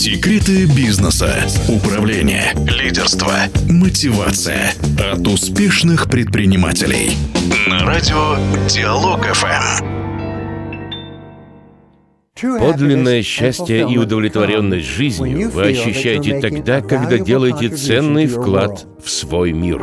Секреты бизнеса, управления, лидерства, мотивация от успешных предпринимателей. На радио Диалог ФМ. Подлинное счастье и удовлетворенность жизнью вы ощущаете тогда, когда делаете ценный вклад в свой мир.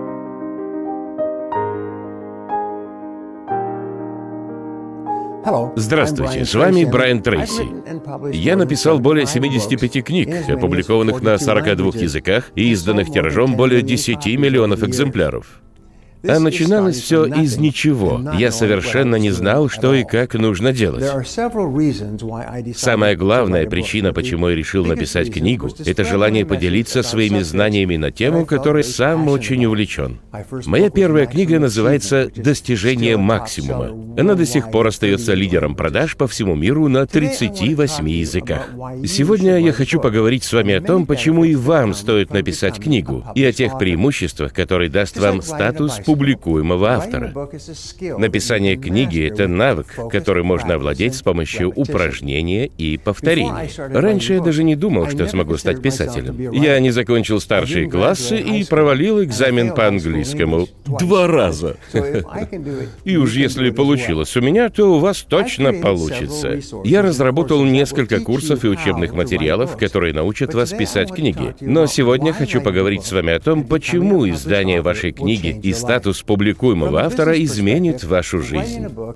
Здравствуйте, с вами Брайан Трейси. Я написал более 75 книг, опубликованных на 42 языках и изданных тиражом более 10 миллионов экземпляров. А начиналось все из ничего. Я совершенно не знал, что и как нужно делать. Самая главная причина, почему я решил написать книгу, это желание поделиться своими знаниями на тему, которой сам очень увлечен. Моя первая книга называется «Достижение максимума». Она до сих пор остается лидером продаж по всему миру на 38 языках. Сегодня я хочу поговорить с вами о том, почему и вам стоит написать книгу, и о тех преимуществах, которые даст вам статус публикуемого автора. Написание книги — это навык, который можно овладеть с помощью упражнения и повторений. Раньше я даже не думал, что смогу стать писателем. Я не закончил старшие классы и провалил экзамен по английскому 2 раза. И уж если получилось у меня, то у вас точно получится. Я разработал несколько курсов и учебных материалов, которые научат вас писать книги. Но сегодня хочу поговорить с вами о том, почему издание вашей книги и статус публикуемого автора изменит вашу жизнь.